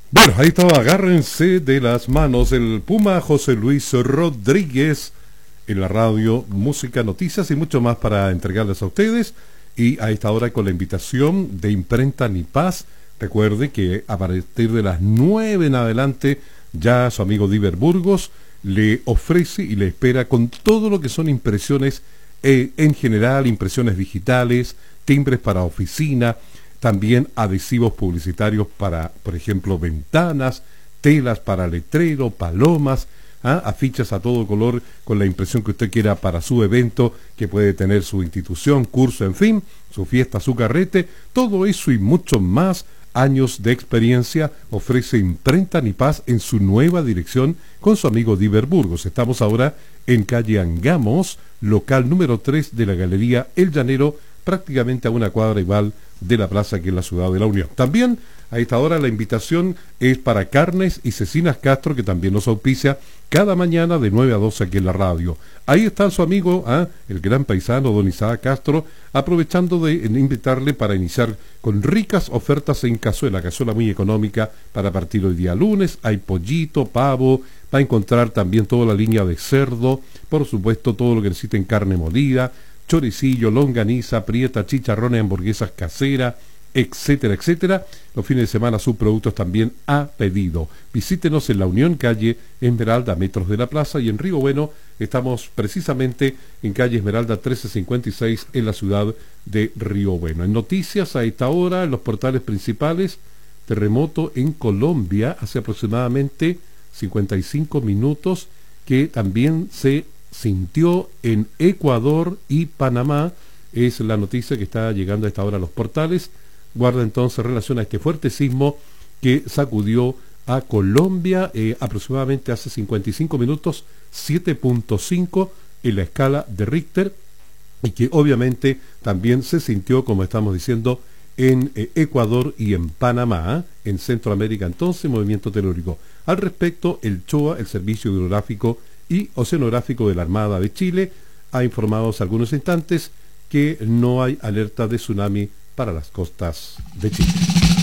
Bueno, ahí estaba, agárrense de las manos el Puma José Luis Rodríguez en la radio, música, noticias y mucho más para entregarles a ustedes. Y a esta hora con la invitación de Imprenta Ni Paz. Recuerde que a partir de las 9 en adelante ya su amigo Diver Burgos le ofrece y le espera con todo lo que son impresiones en general, impresiones digitales, timbres para oficina, también adhesivos publicitarios para, por ejemplo, ventanas, telas para letrero, palomas, afiches a todo color con la impresión que usted quiera para su evento, que puede tener su institución, curso, en fin, su fiesta, su carrete, todo eso y mucho más. Años de experiencia ofrece Imprenta Ni Paz en su nueva dirección con su amigo Diver Burgos. Estamos ahora en calle Angamos, local número 3 de la Galería El Llanero, prácticamente a una cuadra igual de la plaza que es la Ciudad de la Unión. También a esta hora la invitación es para Carnes y Cecinas Castro, que también nos auspicia cada mañana de 9 a 12 aquí en la radio. Ahí está su amigo, el gran paisano don Isaac Castro, aprovechando de invitarle para iniciar con ricas ofertas en cazuela muy económica para partir hoy día lunes. Hay pollito, pavo, va a encontrar también toda la línea de cerdo, por supuesto todo lo que necesiten, carne molida, choricillo, longaniza, prieta, chicharrones, hamburguesas caseras, etcétera, etcétera. Los fines de semana sus productos también a pedido. Visítenos en la Unión, calle Esmeralda, metros de la plaza, y en Río Bueno estamos precisamente en calle Esmeralda 1356 en la ciudad de Río Bueno. En noticias a esta hora, en los portales principales, terremoto en Colombia hace aproximadamente 55 minutos, que también se sintió en Ecuador y Panamá. Es la noticia que está llegando a esta hora a los portales. Guarda entonces relación a este fuerte sismo que sacudió a Colombia aproximadamente hace 55 minutos, 7.5 en la escala de Richter, y que obviamente también se sintió, como estamos diciendo, en Ecuador y en Panamá, en Centroamérica. Entonces, movimiento telúrico. Al respecto, el CHOA, el Servicio Hidrográfico y Oceanográfico de la Armada de Chile, ha informado hace algunos instantes que no hay alerta de tsunami para las costas de Chile.